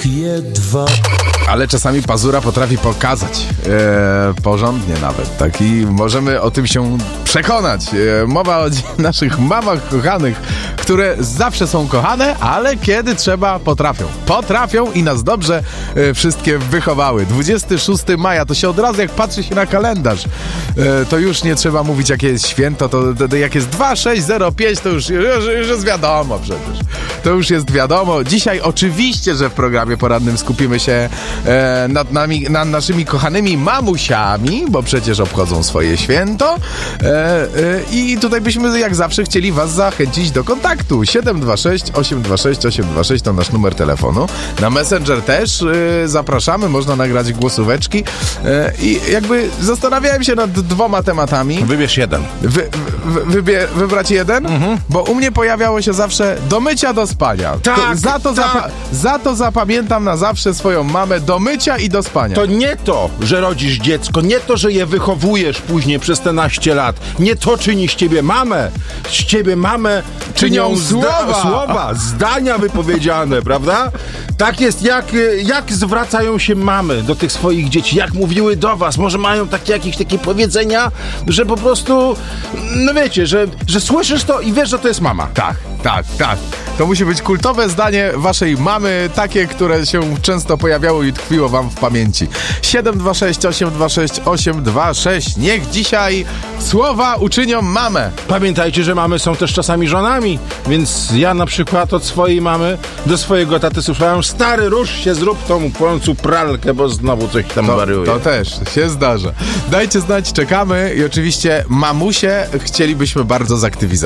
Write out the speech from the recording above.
jedwa. Ale czasami pazura potrafi pokazać, porządnie nawet, tak, i możemy o tym się przekonać. Mowa o naszych mamach kochanych, które zawsze są kochane, ale kiedy trzeba, potrafią i nas dobrze wszystkie wychowały. 26 maja, to się od razu, jak patrzy się na kalendarz, to już nie trzeba mówić, jakie jest święto, to jak jest 2605, to już jest wiadomo przecież. To już jest wiadomo. Dzisiaj oczywiście, że w programie porannym skupimy się nad naszymi kochanymi mamusiami, bo przecież obchodzą swoje święto, i tutaj byśmy jak zawsze chcieli was zachęcić do kontaktu. 726 826 826 to nasz numer telefonu. Na Messenger też zapraszamy, można nagrać głosóweczki, i jakby zastanawiałem się nad dwoma tematami. Wybierz jeden. Wybrać jeden? Bo u mnie pojawiało się zawsze do mycia, do spania. Tak, za to zapamiętam na zawsze swoją mamę, do mycia i do spania. To nie to, że rodzisz dziecko, nie to, że je wychowujesz później przez te naście lat. Nie to czyni z ciebie mamę. Z ciebie mamę czynią słowa, zdania wypowiedziane, prawda? Tak jest, jak zwracają się mamy do tych swoich dzieci, jak mówiły do was. Może mają jakieś takie powiedzenia, że po prostu, no wiecie, że słyszysz to i wiesz, że to jest mama. Tak. To musi być kultowe zdanie waszej mamy, takie, które się często pojawiało i tkwiło wam w pamięci. 726 826 826. Niech dzisiaj słowa uczynią mamę. Pamiętajcie, że mamy są też czasami żonami, więc ja na przykład od swojej mamy do swojego taty słyszałem: stary, rusz się, zrób tą płonącą pralkę, bo znowu coś tam wariuje. To też się zdarza. Dajcie znać, czekamy i oczywiście mamusie chcielibyśmy bardzo zaktywizować.